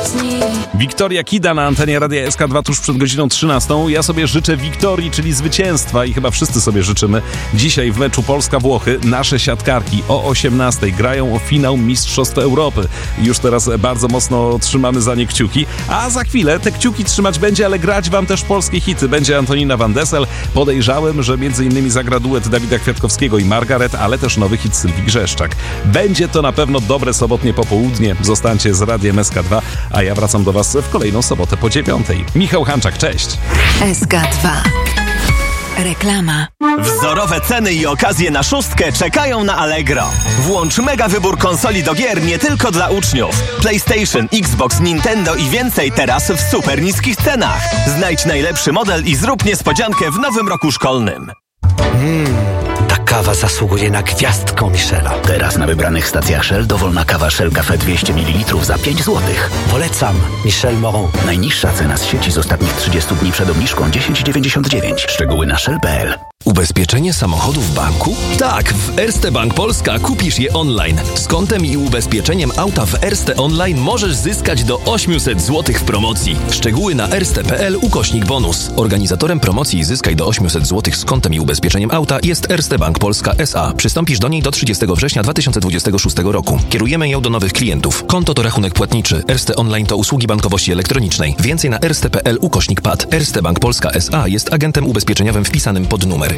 Wiktoria Kida na antenie Radia SK2 tuż przed godziną 13. Ja sobie życzę wiktorii, czyli zwycięstwa i chyba wszyscy sobie życzymy. Dzisiaj w meczu Polska-Włochy nasze siatkarki o 18 grają o finał Mistrzostw Europy. Już teraz bardzo mocno trzymamy za nie kciuki, a za chwilę te kciuki trzymać będzie, ale grać wam też polskie hity. Będzie Antonina Van Dessel. Podejrzałem, że m.in. zagra duet Dawida Kwiatkowskiego i Margaret, ale też nowy hit Sylwii Grzeszczak. Będzie to na pewno dobre sobotnie popołudnie. Zostańcie z Radiem SK2, a ja wracam do was w kolejną sobotę po 9. Michał Hanczak, cześć. SK2. Reklama. Wzorowe ceny i okazje na szóstkę czekają na Allegro. Włącz mega wybór konsoli do gier nie tylko dla uczniów. PlayStation, Xbox, Nintendo i więcej teraz w super niskich cenach. Znajdź najlepszy model i zrób niespodziankę w nowym roku szkolnym. Ta kawa zasługuje na gwiazdkę Michela. Teraz na wybranych stacjach Shell dowolna kawa Shell Cafe 200 ml za 5 zł. Polecam Michel Moron. Najniższa cena z sieci z ostatnich 30 dni przed obniżką 10,99. Szczegóły na shell.pl. Ubezpieczenie samochodu w banku? Tak, w Erste Bank Polska kupisz je online. Z kontem i ubezpieczeniem auta w Erste Online możesz zyskać do 800 zł w promocji. Szczegóły na erste.pl/bonus. Organizatorem promocji Zyskaj do 800 zł z kontem i ubezpieczeniem auta jest Erste Bank Polska S.A. Przystąpisz do niej do 30 września 2026 roku. Kierujemy ją do nowych klientów. Konto to rachunek płatniczy. Erste Online to usługi bankowości elektronicznej. Więcej na erste.pl/PAD. Erste Bank Polska S.A. jest agentem ubezpieczeniowym wpisanym pod numer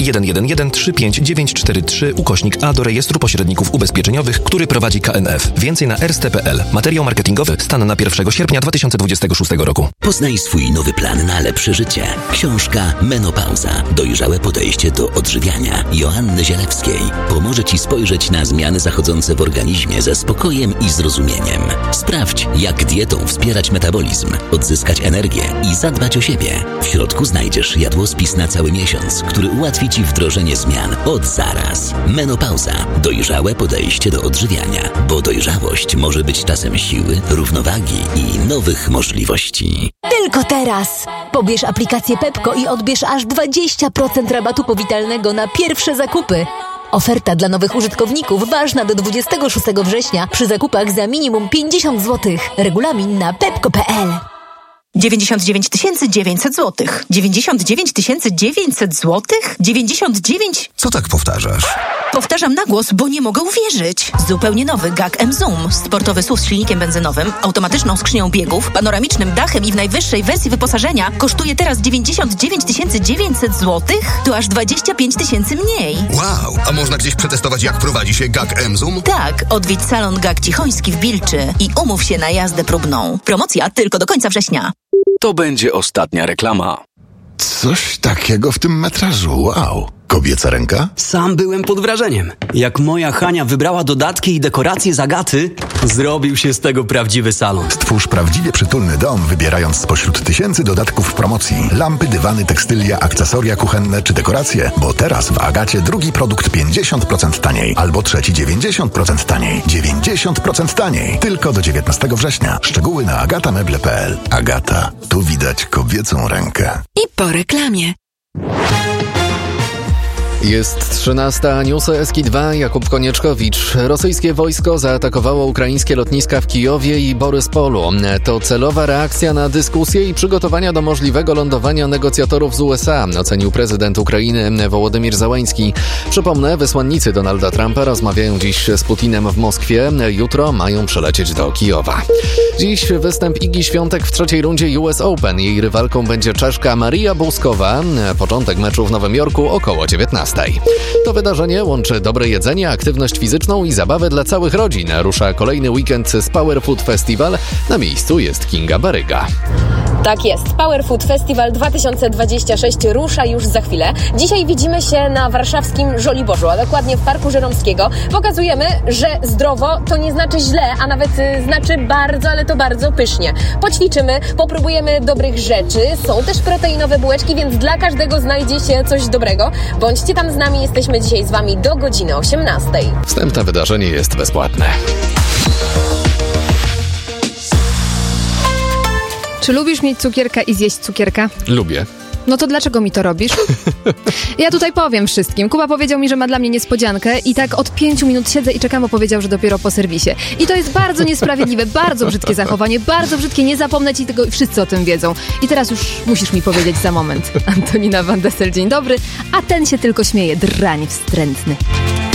111-35943/A do rejestru pośredników ubezpieczeniowych, który prowadzi KNF. Więcej na erste.pl. Materiał marketingowy. Stan na 1 sierpnia 2026 roku. Poznaj swój nowy plan na lepsze życie. Książka Menopauza. Dojrzałe podejście do odżywiania Joanny Zielewskiej pomoże Ci spojrzeć na zmiany zachodzące w organizmie ze spokojem i zrozumieniem. Sprawdź, jak dietą wspierać metabolizm, odzyskać energię i zadbać o siebie. W środku znajdziesz jadłospis na cały miesiąc, który ułatwi Ci wdrożenie zmian od zaraz. Menopauza. Dojrzałe podejście do odżywiania, bo dojrzałość może być czasem siły, równowagi i nowych możliwości. Tylko teraz! Pobierz aplikację Pepko i odbierz aż 20% rabatu powitalnego na pierwsze zakupy. Oferta dla nowych użytkowników ważna do 26 września przy zakupach za minimum 50 zł. Regulamin na pepko.pl. 99 900 zł. 99 900 zł? 99... Co tak powtarzasz? Powtarzam na głos, bo nie mogę uwierzyć. Zupełnie nowy GAC M-Zoom. Sportowy SUV z silnikiem benzynowym, automatyczną skrzynią biegów, panoramicznym dachem i w najwyższej wersji wyposażenia kosztuje teraz 99 900 zł? To aż 25 000 mniej. Wow, a można gdzieś przetestować, jak prowadzi się GAC M-Zoom? Tak, odwiedź salon GAC Cichoński w Bilczy i umów się na jazdę próbną. Promocja tylko do końca września. To będzie ostatnia reklama. Coś takiego w tym metrażu, wow. Kobieca ręka? Sam byłem pod wrażeniem. Jak moja Hania wybrała dodatki i dekoracje z Agaty, zrobił się z tego prawdziwy salon. Stwórz prawdziwie przytulny dom, wybierając spośród tysięcy dodatków w promocji. Lampy, dywany, tekstylia, akcesoria kuchenne czy dekoracje. Bo teraz w Agacie drugi produkt 50% taniej, albo trzeci 90% taniej. 90% taniej. Tylko do 19 września. Szczegóły na agatameble.pl. Agata. Tu widać kobiecą rękę. I po reklamie. Jest 13, newsy SK2, Jakub Konieczkowicz. Rosyjskie wojsko zaatakowało ukraińskie lotniska w Kijowie i Boryspolu. To celowa reakcja na dyskusję i przygotowania do możliwego lądowania negocjatorów z USA, ocenił prezydent Ukrainy Wołodymyr Zełenski. Przypomnę, wysłannicy Donalda Trumpa rozmawiają dziś z Putinem w Moskwie. Jutro mają przylecieć do Kijowa. Dziś występ Igi Świątek w trzeciej rundzie US Open. Jej rywalką będzie Czeszka Maria Bouskowa. Początek meczu w Nowym Jorku około 19. To wydarzenie łączy dobre jedzenie, aktywność fizyczną i zabawę dla całych rodzin. Rusza kolejny weekend z Power Food Festival. Na miejscu jest Kinga Baryga. Tak jest. Power Food Festival 2026 rusza już za chwilę. Dzisiaj widzimy się na warszawskim Żoliborzu, a dokładnie w Parku Żeromskiego. Pokazujemy, że zdrowo to nie znaczy źle, a nawet znaczy bardzo, ale to bardzo pysznie. Poćwiczymy, popróbujemy dobrych rzeczy. Są też proteinowe bułeczki, więc dla każdego znajdzie się coś dobrego. Bądźcie tam z nami, jesteśmy dzisiaj z Wami do godziny 18. Wstęp na wydarzenie jest bezpłatne. Czy lubisz mieć cukierka i zjeść cukierka? Lubię. No to dlaczego mi to robisz? Ja tutaj powiem wszystkim. Kuba powiedział mi, że ma dla mnie niespodziankę i tak od 5 minut siedzę i czekam, bo powiedział, że dopiero po serwisie. I to jest bardzo niesprawiedliwe, bardzo brzydkie zachowanie, bardzo brzydkie, nie zapomnę ci tego i wszyscy o tym wiedzą. I teraz już musisz mi powiedzieć za moment. Antonina Van Dessel, dzień dobry, a ten się tylko śmieje, drań wstrętny.